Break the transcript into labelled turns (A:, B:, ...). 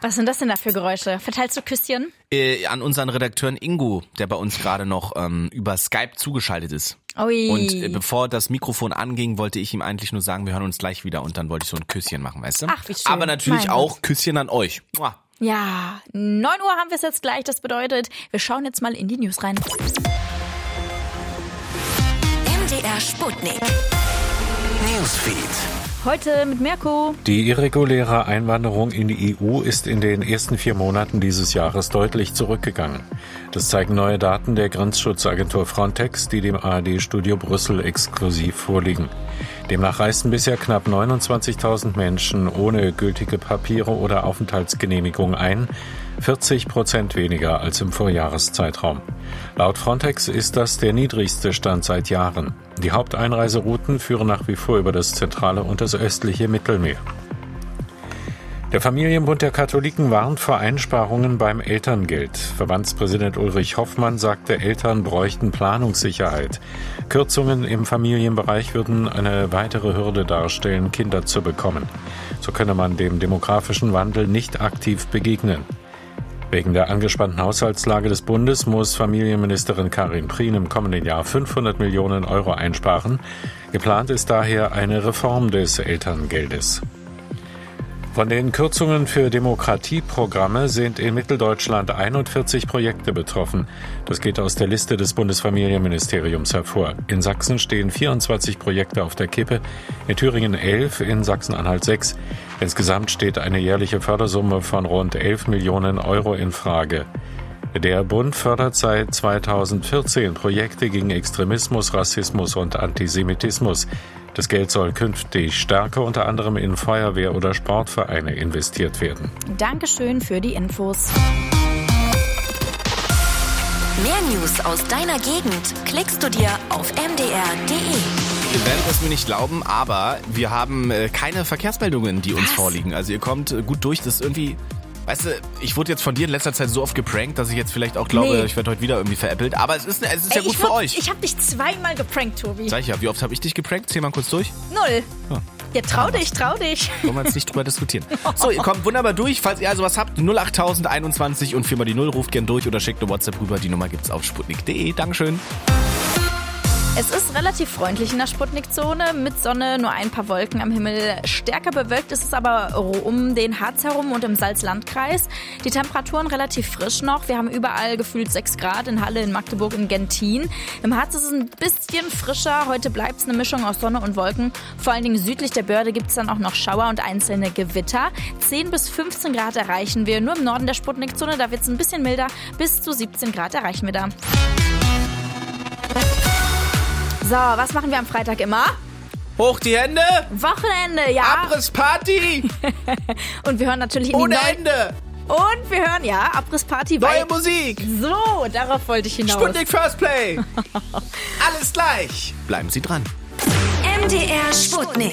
A: Was sind das denn da für Geräusche? Verteilst du Küsschen?
B: An unseren Redakteuren Ingo, der bei uns gerade noch über Skype zugeschaltet ist.
A: Ui.
B: Und bevor das Mikrofon anging, wollte ich ihm eigentlich nur sagen, wir hören uns gleich wieder und dann wollte ich so ein Küsschen machen, weißt du?
A: Ach, wie schön.
B: Aber natürlich
A: Mein
B: auch
A: Gott.
B: Küsschen an euch. Mua.
A: Ja, 9 Uhr haben wir es jetzt gleich. Das bedeutet, wir schauen jetzt mal in die News rein.
C: MDR Sputnik. Newsfeed.
A: Heute mit Mirko.
D: Die irreguläre Einwanderung in die EU ist in den ersten 4 Monaten dieses Jahres deutlich zurückgegangen. Das zeigen neue Daten der Grenzschutzagentur Frontex, die dem ARD-Studio Brüssel exklusiv vorliegen. Demnach reisten bisher knapp 29.000 Menschen ohne gültige Papiere oder Aufenthaltsgenehmigung ein, 40% weniger als im Vorjahreszeitraum. Laut Frontex ist das der niedrigste Stand seit Jahren. Die Haupteinreiserouten führen nach wie vor über das zentrale und das östliche Mittelmeer. Der Familienbund der Katholiken warnt vor Einsparungen beim Elterngeld. Verbandspräsident Ulrich Hoffmann sagte, Eltern bräuchten Planungssicherheit. Kürzungen im Familienbereich würden eine weitere Hürde darstellen, Kinder zu bekommen. So könne man dem demografischen Wandel nicht aktiv begegnen. Wegen der angespannten Haushaltslage des Bundes muss Familienministerin Karin Prien im kommenden Jahr 500 Millionen Euro einsparen. Geplant ist daher eine Reform des Elterngeldes. Von den Kürzungen für Demokratieprogramme sind in Mitteldeutschland 41 Projekte betroffen. Das geht aus der Liste des Bundesfamilienministeriums hervor. In Sachsen stehen 24 Projekte auf der Kippe, in Thüringen 11, in Sachsen-Anhalt 6. Insgesamt steht eine jährliche Fördersumme von rund 11 Millionen Euro in Frage. Der Bund fördert seit 2014 Projekte gegen Extremismus, Rassismus und Antisemitismus. Das Geld soll künftig stärker unter anderem in Feuerwehr- oder Sportvereine investiert werden.
A: Dankeschön für die Infos.
C: Mehr News aus deiner Gegend klickst du dir auf mdr.de.
B: Ihr werdet es mir nicht glauben, aber wir haben keine Verkehrsmeldungen, die uns vorliegen. Also ihr kommt gut durch, das ist irgendwie... Weißt du, ich wurde jetzt von dir in letzter Zeit so oft geprankt, dass ich jetzt vielleicht auch glaube, ich werde heute wieder irgendwie veräppelt. Aber es ist ja gut für euch.
A: Ich habe dich 2-mal geprankt, Tobi.
B: Sag ich ja, wie oft habe ich dich geprankt? Zähl mal kurz durch.
A: 0.
B: Ja.
A: Ja, trau dich.
B: Wollen wir jetzt nicht drüber diskutieren. So, ihr kommt wunderbar durch. Falls ihr also was habt, 08021 und 4 mal die 0, ruft gern durch oder schickt eine WhatsApp rüber. Die Nummer gibt's auf sputnik.de. Dankeschön.
A: Es ist relativ freundlich in der Sputnik-Zone, mit Sonne, nur ein paar Wolken am Himmel. Stärker bewölkt ist es aber um den Harz herum und im Salzlandkreis. Die Temperaturen relativ frisch noch. Wir haben überall gefühlt 6 Grad, in Halle, in Magdeburg, in Gentin. Im Harz ist es ein bisschen frischer. Heute bleibt es eine Mischung aus Sonne und Wolken. Vor allen Dingen südlich der Börde gibt es dann auch noch Schauer und einzelne Gewitter. 10 bis 15 Grad erreichen wir. Nur im Norden der Sputnik-Zone, da wird es ein bisschen milder. Bis zu 17 Grad erreichen wir da. So, was machen wir am Freitag immer?
B: Hoch die Hände!
A: Wochenende, ja.
B: Abrissparty!
A: Und wir hören natürlich in
B: Ohne
A: die
B: Ende!
A: Und wir hören, ja, Abrissparty.
B: Neue Musik!
A: So, darauf wollte ich hinaus.
B: Sputnik First Play! Alles gleich! Bleiben Sie dran.
C: MDR Sputnik.